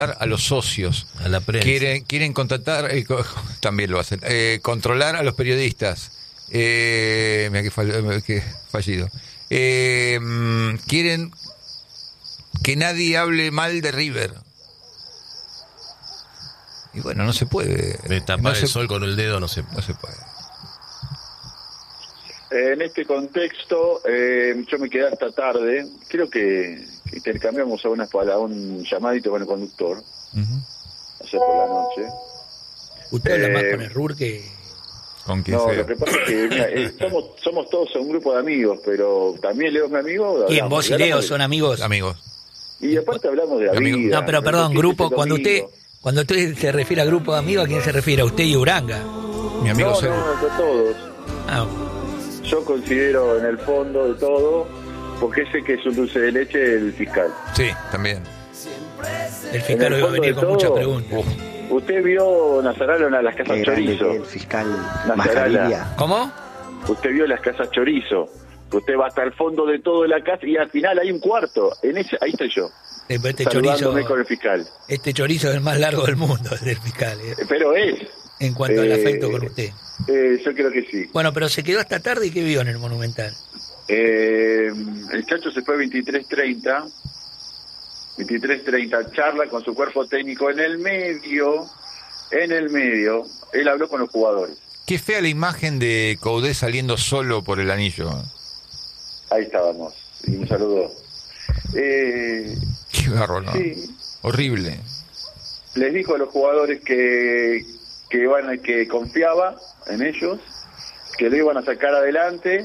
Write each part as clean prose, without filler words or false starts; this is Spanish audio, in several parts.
a los socios, a la prensa. quieren contratar, también lo hacen, controlar a los periodistas. Mira que fallido. Quieren que nadie hable mal de River. Y bueno, no se puede. De tapar el sol con el dedo no se puede. En este contexto, yo me quedé hasta tarde. Creo que intercambiamos un llamadito con el conductor. Ayer por la noche. Usted habla más con el RUR que... Con quien no, sea. lo que pasa es que mira, somos todos un grupo de amigos, pero también Leo es mi amigo. ¿Quién? ¿Vos y Leo son amigos? Amigos. Y aparte hablamos de la vida. No, pero perdón, grupo, cuando usted se refiere a grupo de amigos, ¿a quién se refiere? ¿A usted y Uranga? Mi amigo No, a todos. Ah. Yo considero en el fondo de todo, porque sé que es un dulce de leche el fiscal. Sí, también. El fiscal hoy va a venir con muchas preguntas. ¿Usted vio Nazarala las casas chorizo? El fiscal Nazarala. ¿Cómo? Usted vio las casas chorizo. Usted va hasta el fondo de todo la casa y al final hay un cuarto. Ahí estoy yo. Este saludándome con el fiscal. Este chorizo es el más largo del mundo, el del fiscal. Pero es. En cuanto al afecto con usted. Yo creo que sí. Bueno, pero se quedó hasta tarde y ¿qué vio en el Monumental? El Chacho se fue 23:30. 23:30, charla con su cuerpo técnico en el medio, él habló con los jugadores. Qué fea la imagen de Coudet saliendo solo por el anillo. Ahí estábamos, y me saludó. Qué garro, ¿no? Sí. Horrible. Les dijo a los jugadores que confiaba en ellos, que lo iban a sacar adelante,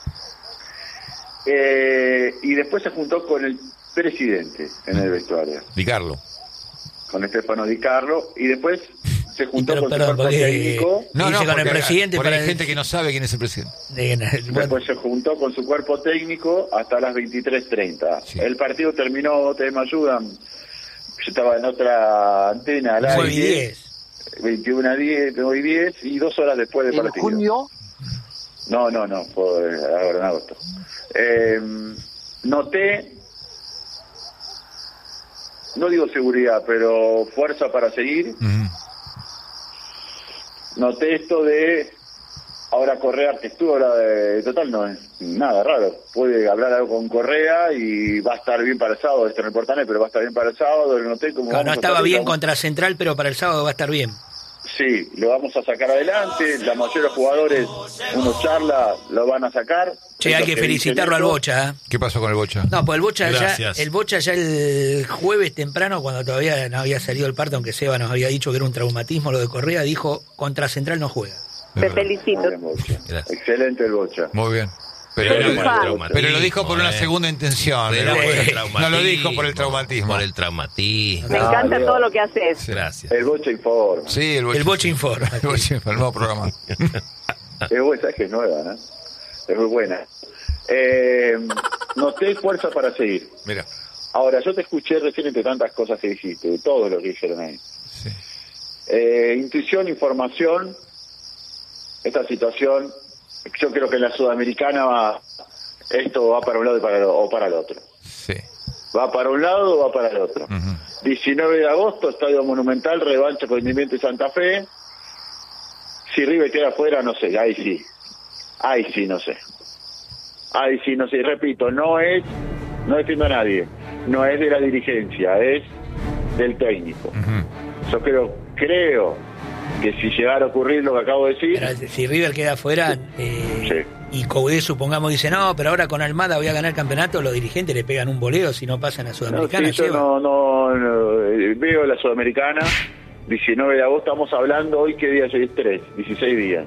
y después se juntó con el presidente en el vestuario. Di Carlo. Con Estefano Di Carlo, y después se juntó con su cuerpo porque técnico. con el presidente. Porque hay gente que no sabe quién es el presidente. Después se juntó con su cuerpo técnico hasta las 23:30. Sí. El partido terminó, ustedes me ayudan, yo estaba en otra antena al aire. 21:10 y 2 horas después del partido. ¿En junio? No, fue ahora en agosto. Noté, no digo seguridad, pero fuerza para seguir. Noté esto de ahora Correa, que estuvo ahora de total, no es nada raro. Puede hablar algo con Correa y va a estar bien para el sábado, esto en el Portanet, pero va a estar bien para el sábado. Lo noté como no estaba bien contra Central, pero para el sábado va a estar bien. Sí, lo vamos a sacar adelante. La mayoría de los jugadores, uno charla, lo van a sacar. Che, hay que felicitarlo al Bocha. ¿Qué pasó con el Bocha? No, pues el Bocha ya el jueves temprano, cuando todavía no había salido el parte, aunque Seba nos había dicho que era un traumatismo lo de Correa, dijo, contra Central no juega. Te felicito. Excelente el Bocha. Muy bien. Pero lo dijo por una segunda intención. No lo dijo por el traumatismo. Por el traumatismo. Me encanta todo lo que haces. Gracias. El Bocha informa. Sí, el Bocha informa. El Bocha informa, el nuevo programa. Es buena, es nueva, ¿eh? Es muy buena. Noté fuerza para seguir. Mira. Ahora, yo te escuché recién entre tantas cosas que dijiste, de todo lo que dijeron ahí. Sí. Intuición, información, esta situación, yo creo que en la Sudamericana esto va para un lado o para el otro. Sí. Va para un lado o va para el otro. 19 de agosto, Estadio Monumental, revancha con Independiente y Santa Fe. Si River queda afuera, no sé, ahí sí, no sé. Y repito, no defiendo a nadie, no es de la dirigencia, es del técnico. Yo creo que si llegara a ocurrir lo que acabo de decir... Pero si River queda afuera y Coudet, supongamos, dice, no, pero ahora con Almada voy a ganar el campeonato, los dirigentes le pegan un boleo si no pasan a Sudamericana. No, veo la Sudamericana, 19 de agosto, estamos hablando hoy, ¿qué día es? 16 días.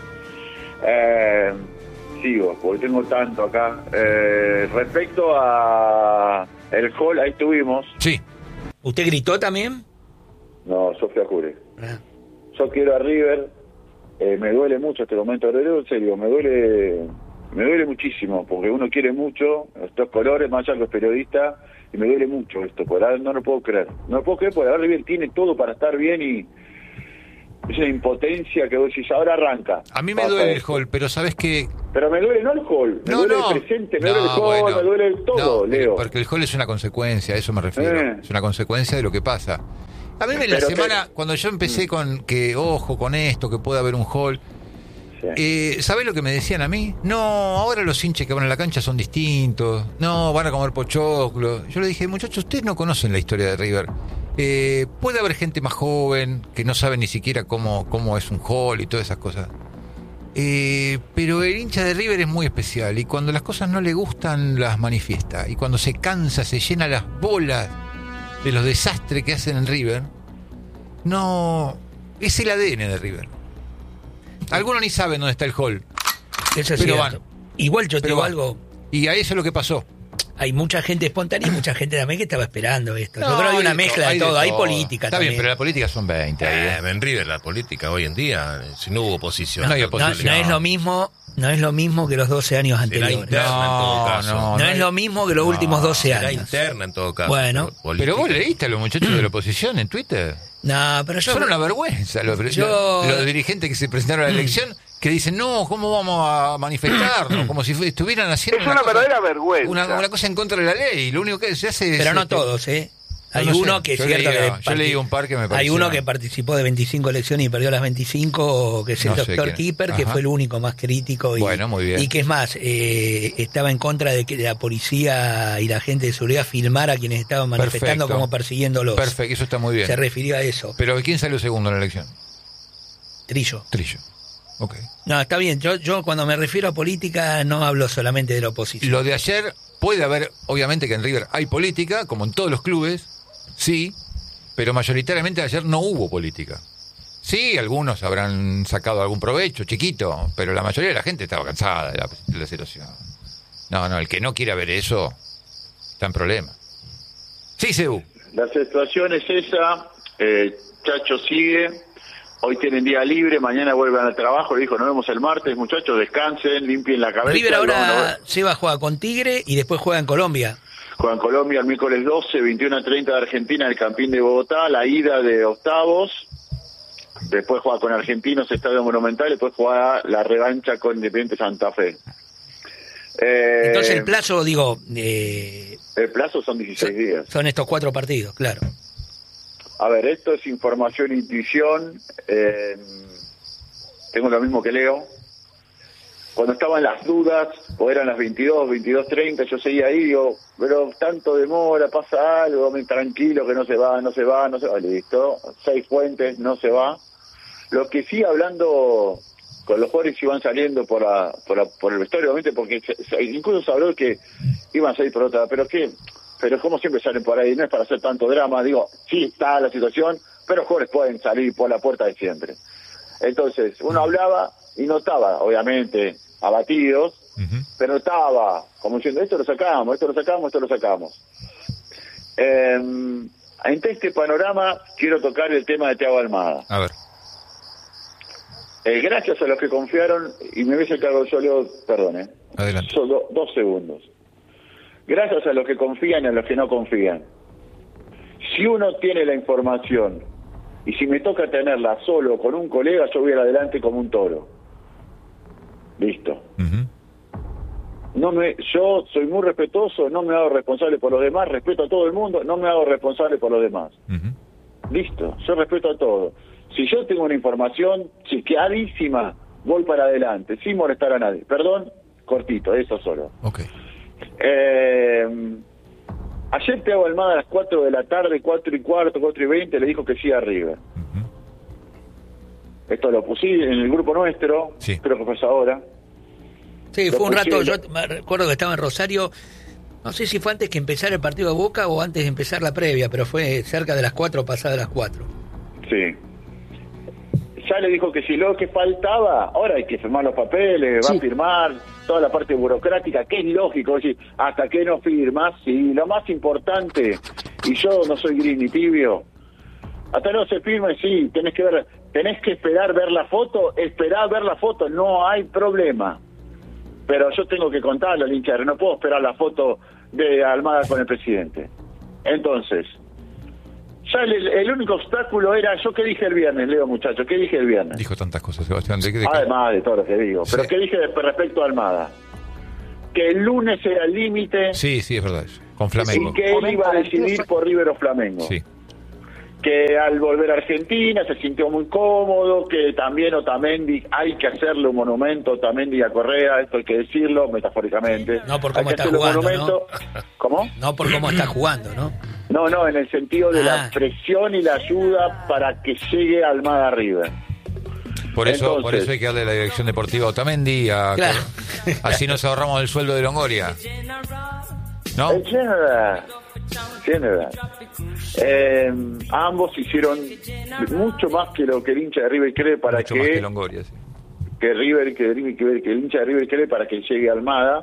Sigo, porque tengo tanto acá. Respecto a el hall, ahí estuvimos. Sí. ¿Usted gritó también? No, Sofía Jure. Yo quiero a River, me duele mucho este momento, en serio, me duele muchísimo, porque uno quiere mucho estos colores, más allá de los periodistas, y me duele mucho esto, no lo puedo creer. No lo puedo creer porque ahora River tiene todo para estar bien y es una impotencia que vos decís, ahora arranca. A mí me duele el hall, pero ¿sabés qué? Pero me duele no el hall, me duele el presente, me duele el hall, me duele todo, Leo. Porque el hall es una consecuencia, a eso me refiero. Es una consecuencia de lo que pasa. A mí en la semana, cuando yo empecé con que, ojo, con esto, que puede haber un hall, ¿sabés lo que me decían a mí? No, ahora los hinchas que van a la cancha son distintos, no, van a comer pochoclo. Yo le dije, muchachos, ustedes no conocen la historia de River. Puede haber gente más joven que no sabe ni siquiera cómo es un hall y todas esas cosas. Pero el hincha de River es muy especial y cuando las cosas no le gustan las manifiesta y cuando se cansa, se llena las bolas de los desastres que hacen en River. No, es el ADN de River. Algunos ni saben dónde está el hall. Eso es cierto. Igual yo te digo algo. Y a eso es lo que pasó. Hay mucha gente espontánea y mucha gente también que estaba esperando esto. Yo creo que hay una mezcla de todo. Hay política también. Está bien, pero la política son 20 ahí. En River la política hoy en día, si no hubo oposición. No es lo mismo. No es lo mismo que los 12 años anteriores. Interna en todo caso. No es lo mismo que los últimos 12 años. Será interna en todo caso. Bueno. Pero vos leíste a los muchachos de la oposición en Twitter. No, pero yo... Son una vergüenza los dirigentes que se presentaron a la elección, que dicen, no, ¿cómo vamos a manifestarnos? Como si estuvieran haciendo una verdadera vergüenza. Una cosa en contra de la ley. Lo único que se hace es... Pero no todos, ¿eh? Hay uno que es cierto yo leí un par que me pareció. Hay uno que participó de 25 elecciones y perdió las 25, que es el doctor Kipper, que fue el único más crítico. Bueno, muy bien. Y que es más, estaba en contra de que la policía y la gente de seguridad filmara a quienes estaban manifestando como persiguiéndolos. Perfecto, eso está muy bien. Se refirió a eso. Pero ¿quién salió segundo en la elección? Trillo. Ok. No, está bien. Yo cuando me refiero a política no hablo solamente de la oposición. Lo de ayer, puede haber, obviamente que en River hay política, como en todos los clubes. Sí, pero mayoritariamente ayer no hubo política. Sí, algunos habrán sacado algún provecho, chiquito, pero la mayoría de la gente estaba cansada de la situación. No, el que no quiera ver eso está en problema. Sí, Sebu. La situación es esa, Chacho sigue, hoy tienen día libre, mañana vuelven al trabajo, le dijo, nos vemos el martes, muchachos, descansen, limpien la cabeza. River ahora se va a jugar con Tigre y después juega en Colombia. Juega en Colombia el miércoles 12, 21:30 de Argentina, en el Campín de Bogotá, la ida de octavos. Después juega con Argentinos, Estadio Monumental, después juega la revancha con Independiente Santa Fe. Entonces el plazo, el plazo son 16 días. Son estos 4 partidos, claro. A ver, esto es información e intuición. Tengo lo mismo que Leo. Cuando estaban las dudas, o eran las 22:30, yo seguía ahí, digo, pero tanto demora, pasa algo, tranquilo, que no se va, listo, 6 fuentes, no se va. Lo que sí, hablando con los jugadores, iban saliendo por el vestuario, obviamente, porque incluso se habló que iban a salir por otra, pero como siempre salen por ahí, no es para hacer tanto drama, digo, sí está la situación, pero los jugadores pueden salir por la puerta de siempre. Entonces, uno hablaba y notaba, obviamente, abatidos, pero estaba como diciendo, esto lo sacamos. Ante este panorama quiero tocar el tema de Thiago Almada. A ver. Gracias a los que confiaron, y me ves el cargo yo, Leo, perdón, Adelante. Solo 2 segundos. Gracias a los que confían y a los que no confían. Si uno tiene la información, y si me toca tenerla solo con un colega, yo voy adelante como un toro. Listo. Yo soy muy respetuoso, no me hago responsable por los demás, respeto a todo el mundo, no me hago responsable por los demás. Listo, yo respeto a todo. Si yo tengo una información chiqueadísima, voy para adelante, sin molestar a nadie. Perdón, cortito, eso solo. Ok. Ayer Thiago Almada a las 4 de la tarde, 4:15, 4:20, le dijo que sí a River. Esto lo puse en el grupo nuestro, sí. Creo que fue ahora. Sí, fue un rato, yo me recuerdo que estaba en Rosario, no sé si fue antes que empezara el partido de Boca o antes de empezar la previa, pero fue cerca de las 4, pasadas las 4. Sí. Ya le dijo que si lo que faltaba, ahora hay que firmar los papeles, va a firmar toda la parte burocrática, que es lógico, decir, hasta que no firmas, sí, lo más importante, y yo no soy gris ni tibio, hasta no se firme, sí, tenés que esperar ver la foto, no hay problema. Pero yo tengo que contarlo al hincha, no puedo esperar la foto de Almada con el presidente. Entonces, Ya el único obstáculo era, ¿yo qué dije el viernes, Leo, muchacho? ¿Qué dije el viernes? Dijo tantas cosas, Sebastián. Además de todo lo que digo. Sí. Pero ¿qué dije respecto a Almada? Que el lunes era el límite. Sí, es verdad eso. Con Flamengo. Y que él iba a decidir por River o Flamengo. Sí. Que al volver a Argentina se sintió muy cómodo, que también Otamendi, hay que hacerle un monumento a Otamendi y a Correa, esto hay que decirlo metafóricamente. No por cómo está jugando, ¿no? ¿Cómo? No por cómo está jugando, ¿no? No, en el sentido de la presión y la ayuda para que llegue Almada River. Por eso hay que darle la dirección deportiva a Otamendi, claro. Así nos ahorramos el sueldo de Longoria. ¿No? Sí, es verdad. Ambos hicieron mucho más que lo que el hincha de River cree para mucho más que Longoria, sí. que el hincha de River cree para que llegue Almada.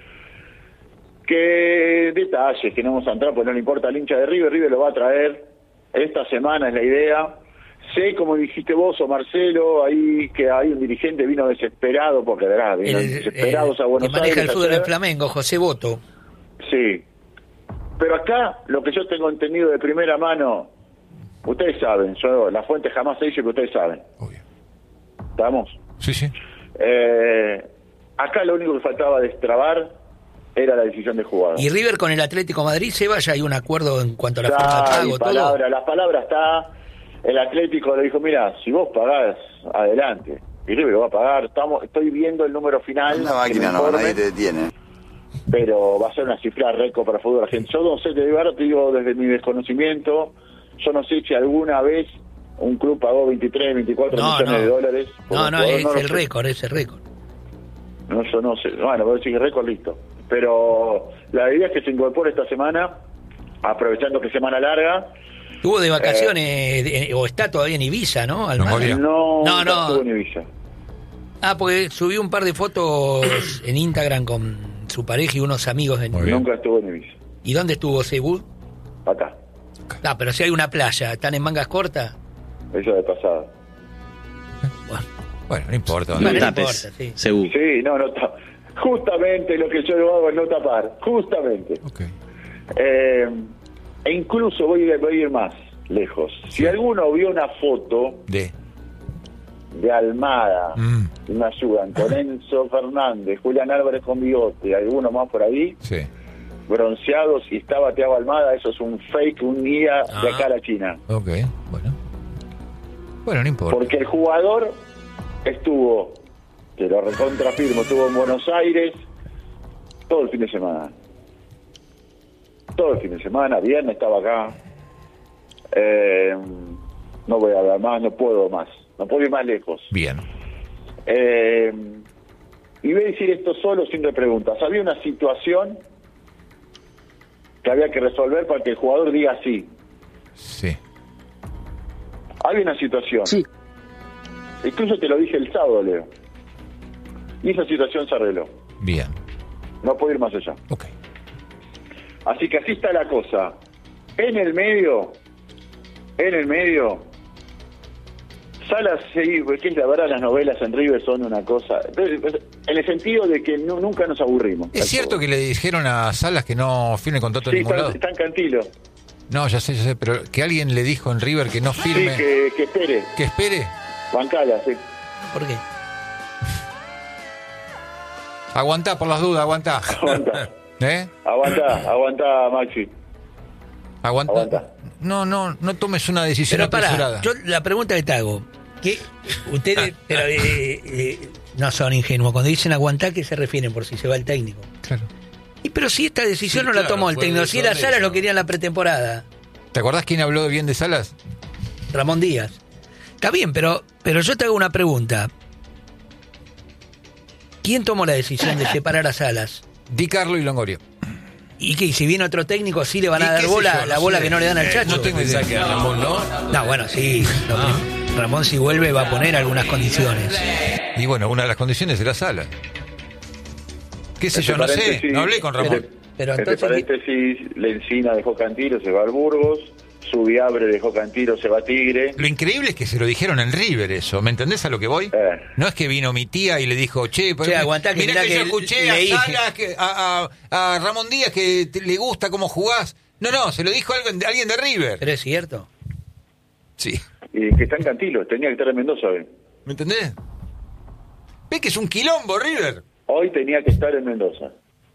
Que detalles que no vamos a entrar, pues no le importa al hincha de River lo va a traer esta semana, es la idea. Sé, como dijiste vos o Marcelo, ahí que hay un dirigente vino desesperado, porque verá, vino desesperados a Buenos Aires. Que maneja el fútbol en Flamengo, José Boto. Sí. Pero acá, lo que yo tengo entendido de primera mano, ustedes saben, la fuente jamás se dice, pero ustedes saben. Obvio. ¿Estamos? Sí. Acá lo único que faltaba destrabar era la decisión del jugador. Y River con el Atlético Madrid, Seba, ya hay un acuerdo en cuanto a la forma de pago, todo. Las palabras está, el Atlético le dijo, mira, si vos pagás, adelante. Y River lo va a pagar, estoy viendo el número final. Una máquina no, nadie te detiene. Pero va a ser una cifra récord para el fútbol argentino. Yo no sé, te digo desde mi desconocimiento, yo no sé si alguna vez un club pagó 23, 24 millones de dólares. Es el récord, ese récord. No, yo no sé. Bueno, voy a decir récord, listo. Pero la idea es que se incorpore esta semana, aprovechando que semana larga. ¿Estuvo de vacaciones o está todavía en Ibiza, no? No estuvo en Ibiza. Porque subió un par de fotos en Instagram con su pareja y unos amigos. Nunca estuvo en Ibiza. ¿Y dónde estuvo Cebú? Acá. Pero si hay una playa, ¿están en mangas cortas? Eso de pasada. Bueno, no importa. No importa, sí. Cebú. Sí, no está. Justamente lo que yo hago es no tapar, justamente. Okay. E incluso voy a ir más lejos. Si alguno vio una foto de Almada, me ayudan, con Enzo Fernández, Julián Álvarez con bigote, alguno más por ahí, bronceados, y estaba Thiago Almada, eso es un fake, un guía de acá a la China. Ok, bueno, no importa. Porque el jugador estuvo, te lo recontrafirmo, estuvo en Buenos Aires todo el fin de semana. Viernes estaba acá. No voy a hablar más, no puedo ir más lejos. Bien. Y voy a decir esto solo, sin preguntas. Había una situación que había que resolver para que el jugador diga sí. Sí. Había una situación. Sí. Incluso te lo dije el sábado, Leo. Y esa situación se arregló. Bien. No puedo ir más allá. Ok. Así que así está la cosa. En el medio, Salas, sí, porque la verdad las novelas en River son una cosa, en el sentido de que nunca nos aburrimos. ¿Es cierto que le dijeron a Salas que no firme contrato en ningún lado? Sí, está en Cantilo. No, ya sé, pero que alguien le dijo en River que no firme. Sí, que espere. ¿Que espere? Bancala, sí. ¿Por qué? Aguantá, por las dudas, aguantá. Aguantá, Maxi. Aguanta. No tomes una decisión apresurada. Yo la pregunta que te hago, que ustedes no son ingenuos, cuando dicen aguantar, ¿qué se refieren? Por si se va el técnico. Claro. Pero si esta decisión no la tomó el técnico, si era Salas, lo quería en la pretemporada. ¿Te acordás quién habló bien de Salas? Ramón Díaz. Está bien, pero yo te hago una pregunta. ¿Quién tomó la decisión de separar a Salas? Di Carlo y Longoria. ¿Y qué? Si viene otro técnico, ¿sí le van a dar bola, la bola que no le dan al Chacho? No tengo idea que a Ramón, ¿no? No, bueno, sí. Ramón, si vuelve, va a poner algunas condiciones. Y bueno, una de las condiciones era Salas. ¿Qué sé yo? No sé. No hablé con Ramón. Pero entonces, paréntesis, Lencina dejó Cantilo, se va al Burgos. Subiabre dejó Cantilo, se va a Tigre. Lo increíble es que se lo dijeron en River eso, ¿me entendés a lo que voy? No es que vino mi tía y le dijo, aguantá, mirá que yo escuché a Salas, a Ramón Díaz que le gusta cómo jugás. No, se lo dijo alguien de River. Pero es cierto. Sí. Y que está en Cantilo, tenía que estar en Mendoza hoy. ¿Me entendés? ¿Ves que es un quilombo, River? Hoy tenía que estar en Mendoza.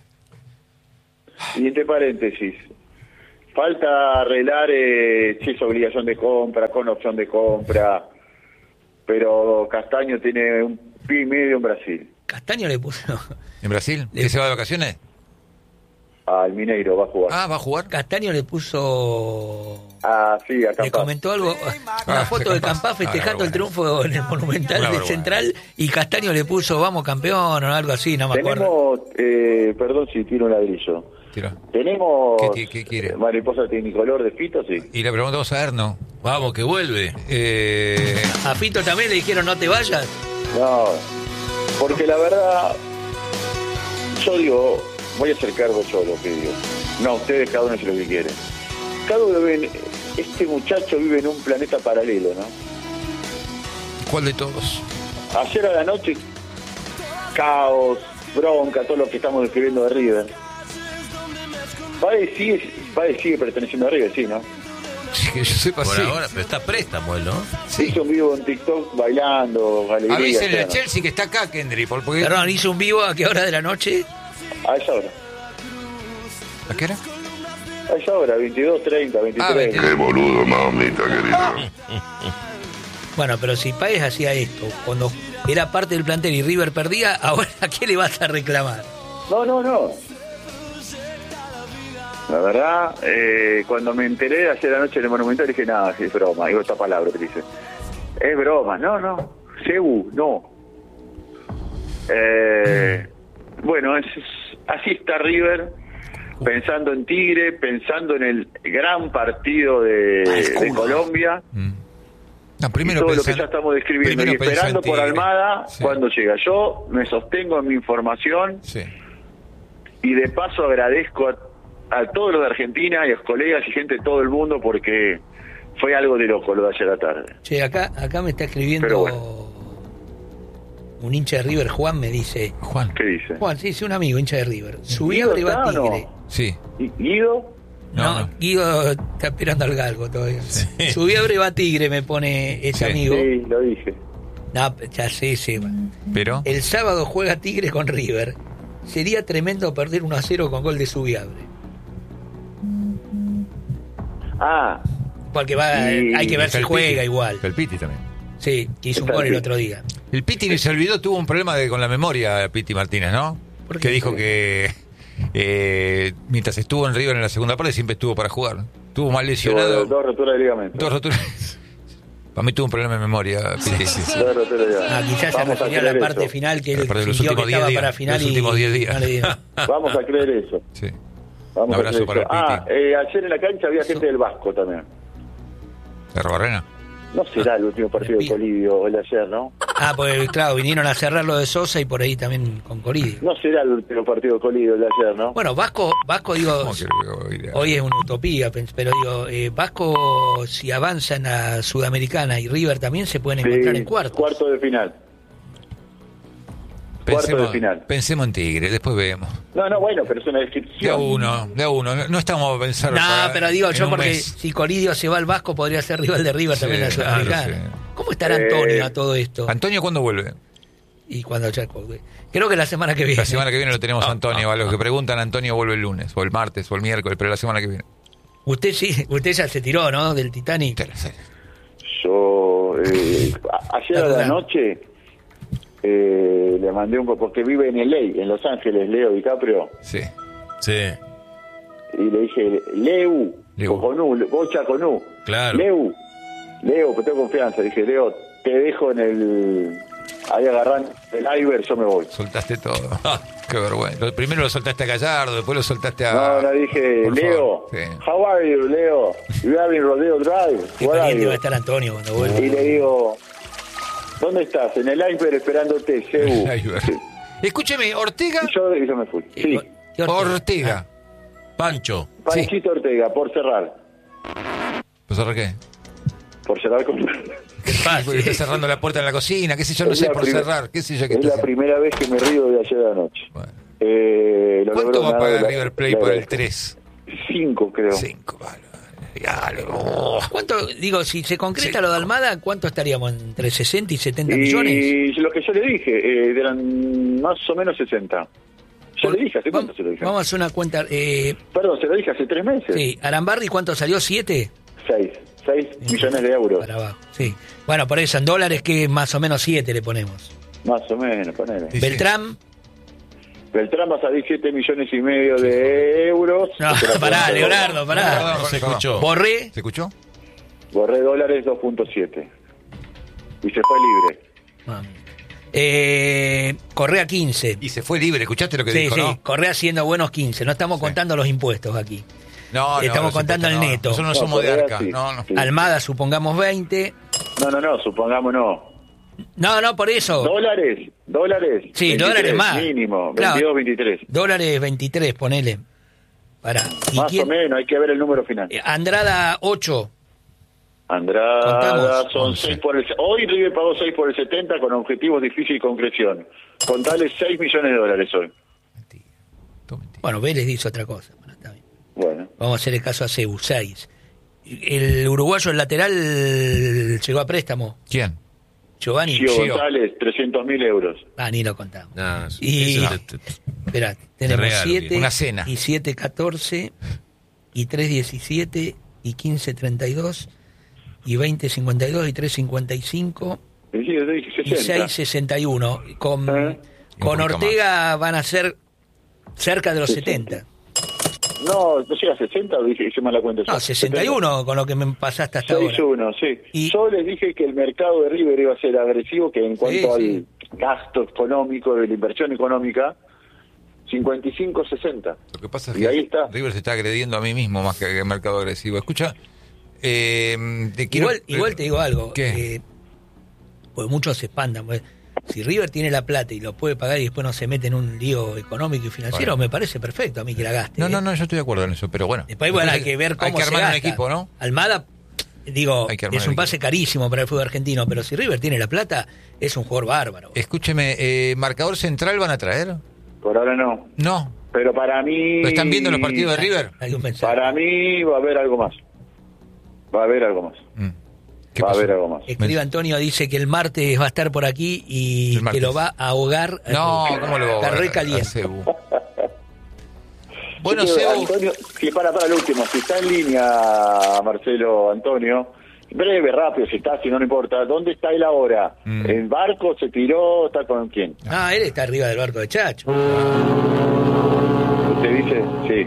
Y entre paréntesis, falta arreglar si es obligación de compra, con opción de compra, pero Castaño tiene un pie y medio en Brasil. Castaño le puso... ¿En Brasil? ¿Que se va de vacaciones? Al Mineiro va a jugar. Ah, ¿va a jugar? Castaño le puso... Sí, a Campá. Le comentó algo, una foto de Campá festejando el triunfo en el Monumental de Central, y Castaño le puso, vamos campeón, o algo así, no me acuerdo. Tenemos, perdón si tiro un ladrillo. Tira. Tenemos... ¿Qué quiere? Mariposa Tecnicolor de Fito, sí. Y le preguntamos a Erno. Vamos, que vuelve. A Fito también le dijeron, no te vayas. No, porque la verdad, yo digo, voy a hacer cargo yo lo que digo. No, ustedes cada uno hace lo que quiere. Cada uno ve, este muchacho vive en un planeta paralelo, ¿no? ¿Cuál de todos? Ayer a la noche, caos, bronca, todo lo que estamos describiendo de River. Páez sigue perteneciendo a River, sí, ¿no? Sí, que yo sepa, por sí. ahora, pero está préstamo él, ¿no? Sí. Hizo un vivo en TikTok bailando, alegría. Avísenle a Chelsea que está acá, Kendry. Porque... Perdón, hizo un vivo ¿a qué hora de la noche? A esa hora. ¿A qué hora? A esa hora, 22:30, 23. Qué boludo, mamita querida. Bueno, pero si Páez hacía esto cuando era parte del plantel y River perdía, ahora ¿qué le vas a reclamar? No. La verdad, cuando me enteré ayer anoche en el Monumental dije, nada, es broma, digo esta palabra que dice. Es broma, no. Sebu, no. Bueno, así está River, pensando en Tigre, pensando en el gran partido de Colombia. No, primero y todo lo que ya estamos describiendo y esperando por Almada cuando llega. Yo me sostengo en mi información y de paso agradezco a todos los de Argentina y a los colegas y gente de todo el mundo porque fue algo de loco lo de ayer a la tarde. Che, acá me está escribiendo un hincha de River, Juan, me dice. Juan. ¿Qué dice? Juan, sí, es un amigo, hincha de River. Subí a Tigre. No. Sí. ¿Guido? No, Guido está esperando al galgo todavía. Sí. Subí a Breva Tigre, me pone este amigo. Sí, lo dije. No, ya sé, Seba. Pero el sábado juega Tigre con River. Sería tremendo perder 1-0 con gol de Subiabre. Porque hay que ver si juega igual. El Piti también. Sí, que hizo un gol el otro día. El Piti se olvidó, tuvo un problema con la memoria, Piti Martínez, ¿no? Que dijo que mientras estuvo en River en la segunda parte siempre estuvo para jugar. Estuvo mal lesionado. Dos roturas de ligamento. Dos roturas. Para mí tuvo un problema de memoria, Piti. Dos roturas de ligamento. Quizás se refería a la parte final que él sintió que estaba para final los últimos 10 días. No le dieron. Vamos a creer eso. Sí. Vamos un abrazo para el Piti. Ayer en la cancha había gente del Vasco también. ¿De Robarrena? No será el último partido de Colidio el de ayer, ¿no? Pues claro, vinieron a cerrar lo de Sosa y por ahí también con Colidio. No será el último partido de Colidio el de ayer, ¿no? Bueno, Vasco digo, hoy es una utopía, pero digo, Vasco si avanza en la Sudamericana y River también se pueden encontrar en cuartos. Cuarto de final. Cuarto de final. Pensemos en Tigre, después vemos. No, bueno, pero es una descripción. De a uno. No estamos a pensar. Pero digo yo porque si Colidio se va al Vasco podría ser rival de River también en la Sudamericana. ¿Cómo estará Antonio a todo esto? ¿Antonio cuándo vuelve? Y cuando ya vuelve. Creo que la semana que viene. La semana que viene lo tenemos a Antonio. A los que preguntan, Antonio vuelve el lunes, o el martes, o el miércoles, pero la semana que viene. Usted ya se tiró, ¿no? Del Titanic. Yo, ayer a la noche... le mandé porque vive en LA, en Los Ángeles, Leo DiCaprio. Sí. Y le dije, Leo. Con U, bocha con U. Claro. Leo, pues tengo confianza. Dije, Leo, te dejo ahí agarrando el Iber, yo me voy. Soltaste todo. Qué vergüenza. Primero lo soltaste a Gallardo, después lo soltaste a... No, dije, Leo, how are you, Leo? You are in Rodeo Drive. Qué pendiente va a estar Antonio cuando vuelva. Y le digo... ¿Dónde estás? En el iceberg esperándote, Sebu. Sí. Escúcheme, Ortega. Y yo me fui. Sí. Ortega. Pancho. Panchito Ortega, por cerrar. ¿Por cerrar qué? Por cerrar con... Porque está cerrando la puerta en la cocina, qué sé yo, no sé, por cerrar, qué sé yo. Es la primera vez que me río de ayer de la noche. Bueno. ¿Cuánto va a pagar River Plate por el 3? 5, creo. 5, vale. ¿Cuánto, digo, si se concreta lo de Almada, cuánto estaríamos? ¿Entre 60 y 70 millones? Y lo que yo le dije, eran más o menos 60. Yo le dije, ¿hace cuánto se lo dije? Vamos a hacer una cuenta. Perdón, se lo dije hace 3 meses. Sí, Arambarri, ¿cuánto salió? ¿7? 6 millones de euros. Para abajo, sí. Bueno, por eso en dólares que más o menos 7 le ponemos. Más o menos, ponele. Beltrán va a salir 7 millones y medio de euros. No, pará, Leonardo, pará. No se escuchó. Borré. ¿Se escuchó? Borré dólares 2.7. Y se fue libre. Correa 15. Y se fue libre, ¿escuchaste lo que dijo? Sí, ¿no? Correa haciendo buenos 15. No estamos contando los impuestos aquí. No, estamos contando el neto. Nosotros no somos de Arca. Sí. No. Almada, supongamos 20. No, supongamos no. No, por eso. ¿Dólares? Sí, 23, dólares más. Mínimo, 22, Claro, 23. Dólares 23, ponele. Pará. Más o menos, hay que ver el número final. Andrada 8. Andrada Contamos. son 6 por el... Hoy River pagó 6 por el 70 con objetivos difíciles y concreción. Contale 6 millones de dólares hoy. Mentira. Bueno, Vélez dice otra cosa. Bueno, está bien. Bueno. Vamos a hacer el caso a CEU, 6. El uruguayo, el lateral, llegó a préstamo. ¿Quién? Giovanni. Gio González, 300.000 euros. Ni lo contamos. No, Y eso espera, tenemos regalo, 7 una cena. y 7, 14 y 3, 17 y 15, 32 y 20, 52 y 3, 55 Sí, yo te dije y 60. 6, 61. Con Un poquito Ortega van a ser cerca de los 70. No llega a 60 o dije, hice mal la cuenta. No, 61 con lo que me pasaste hasta 6-1, ahora. sí. Y- Yo les dije que el mercado de River iba a ser agresivo, que en cuanto sí. al gasto económico, de la inversión económica, 55-60. Lo que pasa es Y que ahí está. River se está agrediendo a mí mismo más que al mercado agresivo. Escucha, te quiero... Igual te digo algo. ¿Qué? Pues muchos se espantan. Pues, si River tiene la plata y lo puede pagar y después no se mete en un lío económico y financiero, Bueno. me parece perfecto a mí que la gaste. No, yo estoy de acuerdo en eso, pero bueno. Después hay que ver cómo hay que se armar un gasta. equipo, ¿no? Almada, digo, Hay que armar es un un pase carísimo para el fútbol argentino, pero si River tiene la plata, es un jugador bárbaro. Escúcheme, ¿marcador central van a traer? Por ahora no. No. Pero para mí... ¿Lo están viendo los partidos de River? Hay un mensaje. Para mí va a haber algo más. Va a haber algo más. ¿Qué Va a pasó? haber algo más. Escriba Antonio, dice que el martes va a estar por aquí y El martes. que lo va a ahogar. No, ¿cómo lo va a Está ahogar? re caliente. A Cebu. Bueno, Yo creo, Cebu, Antonio, sí, para el último. Si está en línea, Marcelo, Antonio, breve, rápido, si está, si no, no importa. ¿Dónde está él ahora? ¿En barco? ¿Se tiró? ¿Está con quién? Él está arriba del barco de Chacho. ¿Usted dice? Sí.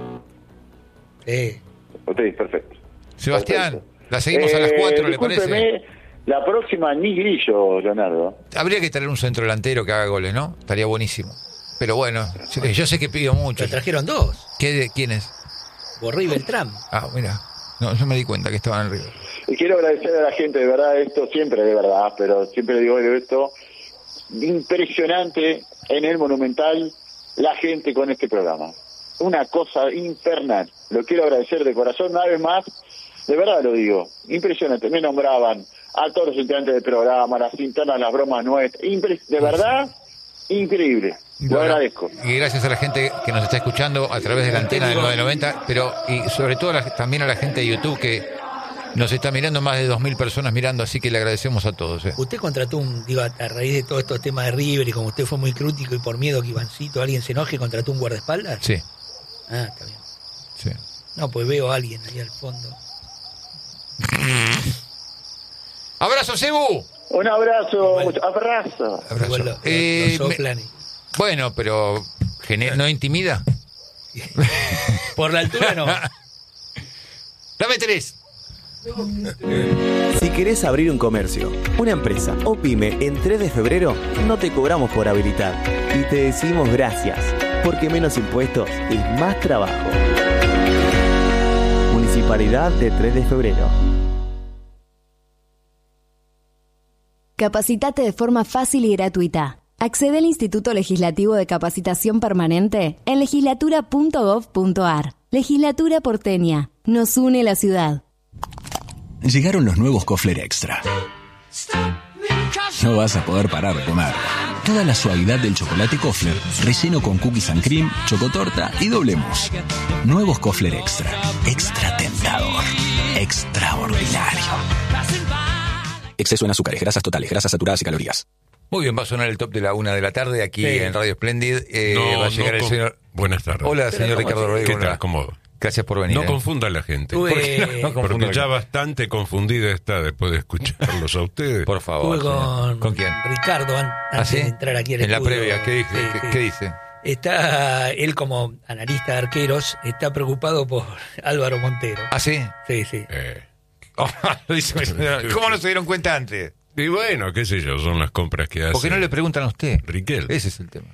Sí. Usted dice, perfecto. Sebastián, Perfecto. la seguimos a las 4, ¿le parece? Discúlpeme, la próxima ni Grillo, Leonardo. Habría que traer un centro delantero que haga goles, ¿no? Estaría buenísimo. Pero bueno, yo sé que pido mucho. Lo trajeron 2. ¿Quién es? Borré y Beltrán. Mira. No, yo me di cuenta que estaban en River. Y quiero agradecer a la gente, de verdad, esto siempre de verdad, pero siempre digo esto, impresionante en el Monumental, la gente con este programa. Una cosa infernal. Lo quiero agradecer de corazón una vez más, de verdad lo digo, impresionante. Me nombraban a todos los integrantes del programa, las internas, las bromas nuestras, de verdad, increíble. Lo agradezco. Y gracias a la gente que nos está escuchando a través de la antena del 990, pero y sobre todo también a la gente de YouTube que nos está mirando, más de 2.000 personas mirando, así que le agradecemos a todos. Usted contrató a raíz de todos estos temas de River y como usted fue muy crítico y por miedo que Ivancito, alguien se enoje, contrató un guardaespaldas. Sí. Está bien. Sí. No, pues veo a alguien ahí al fondo. ¡Abrazo, Cebu! Un abrazo, Igual. abrazo. Igual lo soplan y- Bueno, pero ¿no intimida? Por la altura no. Dame 3. Si querés abrir un comercio, una empresa o pyme en 3 de febrero, no te cobramos por habilitar. Y te decimos gracias, porque menos impuestos es más trabajo. Municipalidad de 3 de febrero. Capacitate de forma fácil y gratuita. Accede al Instituto Legislativo de Capacitación Permanente en legislatura.gov.ar. Legislatura porteña. Nos une la ciudad. Llegaron los nuevos Kofler Extra. No vas a poder parar de comer. Toda la suavidad del chocolate Kofler, relleno con cookies and cream, chocotorta y doble mousse. Nuevos Kofler Extra. Extra tentador. extraordinario. Exceso en azúcares, grasas totales, grasas saturadas y calorías. Muy bien, va a sonar el top de la 1 de la tarde aquí en Radio Splendid. Va a llegar el señor... Buenas tardes. Hola, señor Ricardo Rodríguez. ¿Qué tal? ¿Cómo? Gracias por venir. No confunda a la gente. Porque ya bastante confundida está después de escucharlos a ustedes. Por favor. ¿Con quién? Ricardo, antes de entrar aquí al estudio. En la previa, ¿qué dice? Está él como analista de arqueros, está preocupado por Álvaro Montero. ¿Ah, sí? Sí. ¿Cómo no se dieron cuenta antes? Y bueno, qué sé yo, son las compras que hace. ¿Por qué no le preguntan a usted? Riquelme. Ese es el tema.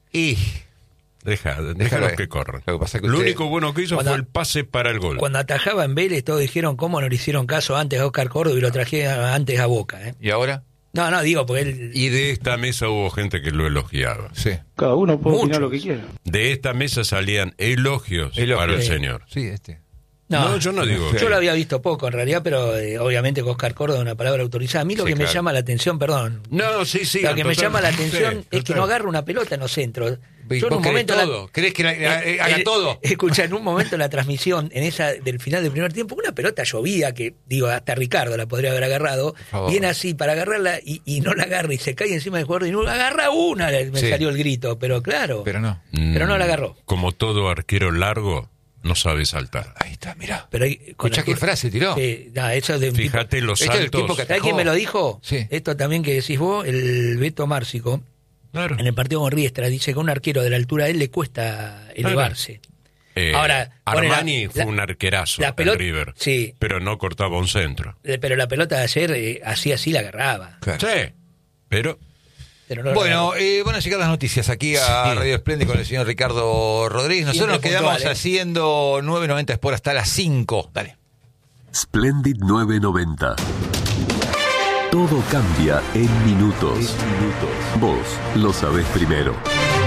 Déjalos que corran. Lo único bueno que hizo fue el pase para el gol. Cuando atajaba en Vélez, todos dijeron cómo no le hicieron caso antes a Oscar Córdoba y lo trajeron antes a Boca. ¿Y ahora? No, digo, porque él... Y de esta mesa hubo gente que lo elogiaba. Sí. Cada uno puede opinar lo que quiera. De esta mesa salían elogios para el señor. Sí, No, yo no digo. Yo lo había visto poco en realidad, pero obviamente con Oscar Córdoba una palabra autorizada. A mí lo que me llama la atención, perdón. No, sí. Lo que me llama la atención es que no agarra una pelota en los centros. Yo en un momento todo. ¿Crees que haga todo? Escucha, en un momento en la transmisión, en esa del final del primer tiempo, una pelota llovía que, hasta Ricardo la podría haber agarrado. Viene así para agarrarla y no la agarra y se cae encima del jugador y no agarra una. Me salió el grito, pero claro. Pero no la agarró. Como todo arquero largo, no sabe saltar. Ahí está, mirá. Pero escuchá qué frase tiró. Eso es de Fíjate los saltos. ¿Sabés quién me lo dijo? Sí. Esto también que decís vos, el Beto Márcico. Claro. En el partido con Riestra dice que a un arquero de la altura de él le cuesta elevarse. Ahora, Armani fue un arquerazo en River, pero no cortaba un centro. Pero la pelota de ayer así la agarraba. Claro. Sí, pero bueno, van a llegar las noticias aquí a Radio Splendid con el señor Ricardo Rodríguez. Nosotros nos quedamos haciendo 990 Sport hasta las 5. Dale. Splendid 990. Todo cambia en minutos. Vos lo sabés primero.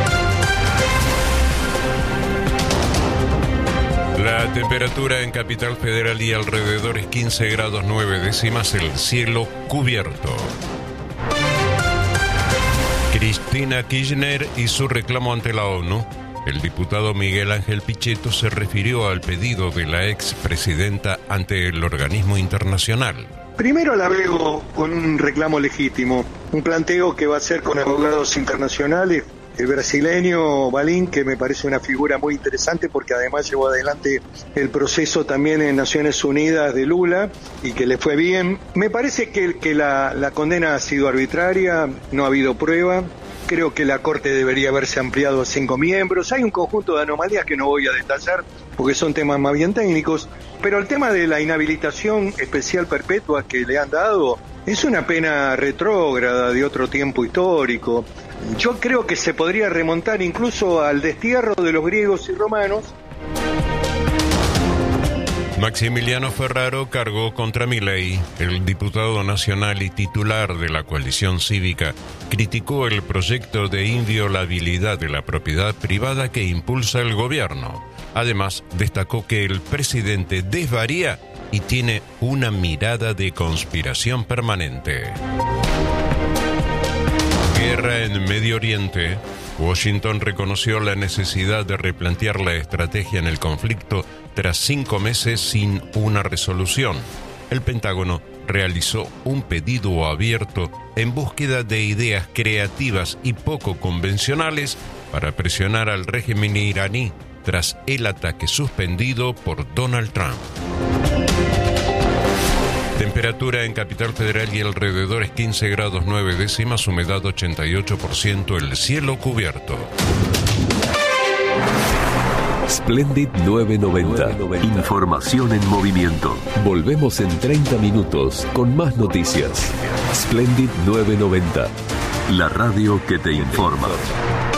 La temperatura en Capital Federal y alrededor es 15 grados 9 décimas, el cielo cubierto. Cristina Kirchner y su reclamo ante la ONU. El diputado Miguel Ángel Pichetto se refirió al pedido de la expresidenta ante el organismo internacional. Primero la veo con un reclamo legítimo, un planteo que va a hacer con abogados internacionales. El brasileño Balín, que me parece una figura muy interesante porque además llevó adelante el proceso también en Naciones Unidas de Lula y que le fue bien. Me parece que la condena ha sido arbitraria, no ha habido prueba. Creo que la Corte debería haberse ampliado a 5 miembros. Hay un conjunto de anomalías que no voy a detallar porque son temas más bien técnicos. Pero el tema de la inhabilitación especial perpetua que le han dado es una pena retrógrada de otro tiempo histórico. Yo creo que se podría remontar incluso al destierro de los griegos y romanos. Maximiliano Ferraro cargó contra Milei. El diputado nacional y titular de la coalición cívica criticó el proyecto de inviolabilidad de la propiedad privada que impulsa el gobierno. Además, destacó que el presidente desvaría y tiene una mirada de conspiración permanente. Guerra en Medio Oriente. Washington reconoció la necesidad de replantear la estrategia en el conflicto tras 5 meses sin una resolución. El Pentágono realizó un pedido abierto en búsqueda de ideas creativas y poco convencionales para presionar al régimen iraní tras el ataque suspendido por Donald Trump. Temperatura en Capital Federal y alrededores 15 grados 9 décimas, humedad 88%, el cielo cubierto. Splendid 990. Información en movimiento. Volvemos en 30 minutos con más noticias. Splendid 990. La radio que te informa.